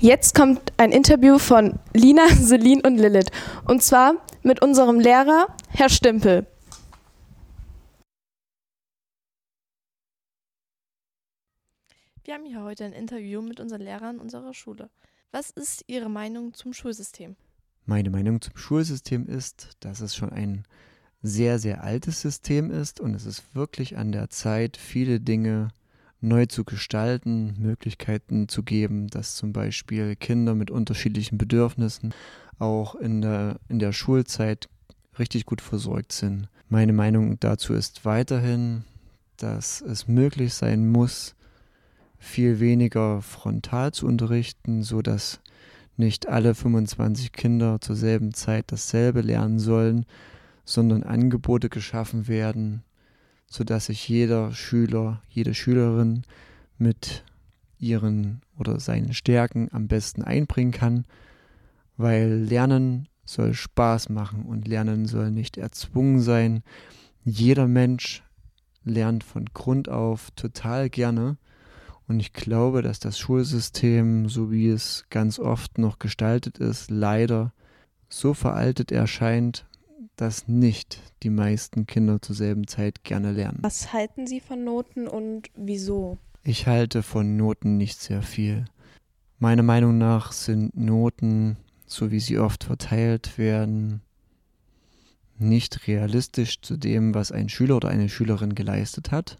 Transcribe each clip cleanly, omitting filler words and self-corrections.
Jetzt kommt ein Interview von Lina, Celine und Lilith. Und zwar mit unserem Lehrer, Herr Stimpel. Wir haben hier heute ein Interview mit unseren Lehrern unserer Schule. Was ist Ihre Meinung zum Schulsystem? Meine Meinung zum Schulsystem ist, dass es schon ein sehr, sehr altes System ist und es ist wirklich an der Zeit, viele Dinge neu zu gestalten, Möglichkeiten zu geben, dass zum Beispiel Kinder mit unterschiedlichen Bedürfnissen auch in der Schulzeit richtig gut versorgt sind. Meine Meinung dazu ist weiterhin, dass es möglich sein muss, viel weniger frontal zu unterrichten, sodass nicht alle 25 Kinder zur selben Zeit dasselbe lernen sollen, sondern Angebote geschaffen werden, sodass sich jeder Schüler, jede Schülerin mit ihren oder seinen Stärken am besten einbringen kann, weil Lernen soll Spaß machen und Lernen soll nicht erzwungen sein. Jeder Mensch lernt von Grund auf total gerne und ich glaube, dass das Schulsystem, so wie es ganz oft noch gestaltet ist, leider so veraltet erscheint, dass nicht die meisten Kinder zur selben Zeit gerne lernen. Was halten Sie von Noten und wieso? Ich halte von Noten nicht sehr viel. Meiner Meinung nach sind Noten, so wie sie oft verteilt werden, nicht realistisch zu dem, was ein Schüler oder eine Schülerin geleistet hat.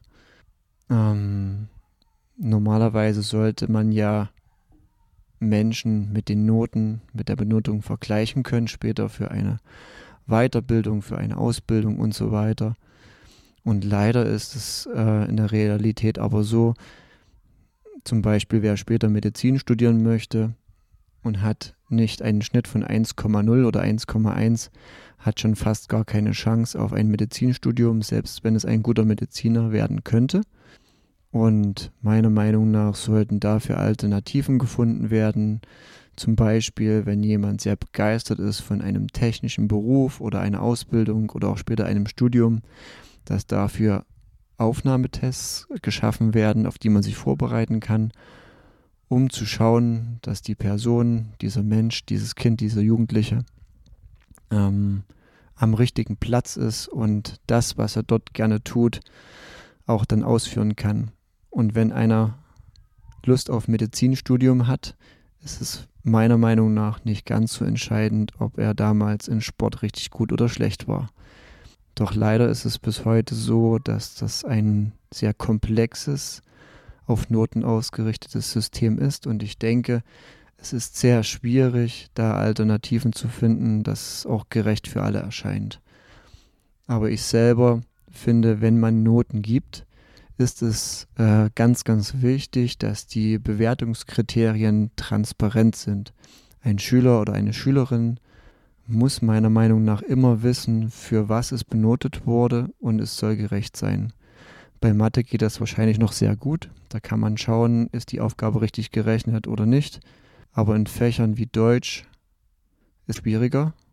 Normalerweise sollte man ja Menschen mit den Noten, mit der Benotung vergleichen können, später für eine Weiterbildung, für eine Ausbildung und so weiter. Und leider ist es in der Realität aber so, zum Beispiel wer später Medizin studieren möchte und hat nicht einen Schnitt von 1,0 oder 1,1, hat schon fast gar keine Chance auf ein Medizinstudium, selbst wenn es ein guter Mediziner werden könnte. Und meiner Meinung nach sollten dafür Alternativen gefunden werden. Zum Beispiel, wenn jemand sehr begeistert ist von einem technischen Beruf oder einer Ausbildung oder auch später einem Studium, dass dafür Aufnahmetests geschaffen werden, auf die man sich vorbereiten kann, um zu schauen, dass die Person, dieser Mensch, dieses Kind, dieser Jugendliche am richtigen Platz ist und das, was er dort gerne tut, auch dann ausführen kann. Und wenn einer Lust auf Medizinstudium hat, ist es meiner Meinung nach nicht ganz so entscheidend, ob er damals in Sport richtig gut oder schlecht war. Doch leider ist es bis heute so, dass das ein sehr komplexes, auf Noten ausgerichtetes System ist und ich denke, es ist sehr schwierig, da Alternativen zu finden, das auch gerecht für alle erscheint. Aber ich selber finde, wenn man Noten gibt, ist es ganz, ganz wichtig, dass die Bewertungskriterien transparent sind. Ein Schüler oder eine Schülerin muss meiner Meinung nach immer wissen, für was es benotet wurde und es soll gerecht sein. Bei Mathe geht das wahrscheinlich noch sehr gut. Da kann man schauen, ist die Aufgabe richtig gerechnet oder nicht. Aber in Fächern wie Deutsch ist es schwieriger